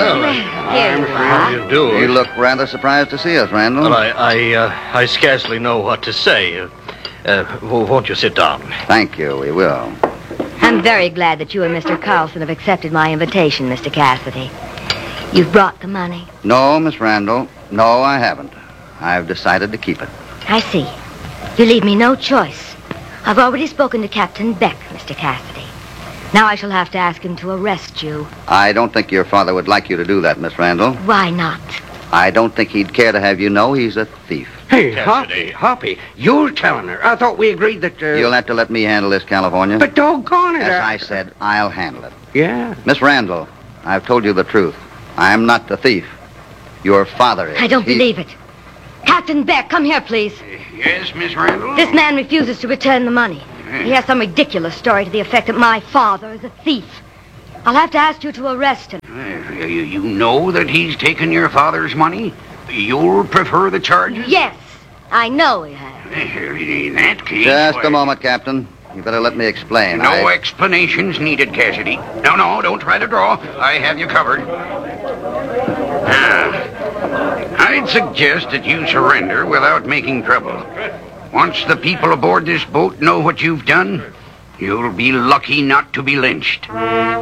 Well, Here you how do are. you do? You look rather surprised to see us, Randall. Well, I scarcely know what to say. Won't you sit down? Thank you, we will. I'm very glad that you and Mr. Carlson have accepted my invitation, Mr. Cassidy. You've brought the money. No, Miss Randall. No, I haven't. I've decided to keep it. I see. You leave me no choice. I've already spoken to Captain Beck, Mr. Cassidy. Now I shall have to ask him to arrest you. I don't think your father would like you to do that, Miss Randall. Why not? I don't think he'd care to have you know he's a thief. Hey, Cassidy. Hoppy, you're telling her. I thought we agreed that... You'll have to let me handle this, California. But doggone it. As I said, I'll handle it. Yeah. Miss Randall, I've told you the truth. I'm not the thief. Your father is. I don't believe it. Captain Beck, come here, please. Yes, Miss Randall? This man refuses to return the money. He has some ridiculous story to the effect that my father is a thief. I'll have to ask you to arrest him. You know that he's taken your father's money? You'll prefer the charges? Yes, I know he has. In that case... Just why- a moment, Captain. You better let me explain. No explanations needed, Cassidy. No, don't try to draw. I have you covered. I'd suggest that you surrender without making trouble. Once the people aboard this boat know what you've done, you'll be lucky not to be lynched.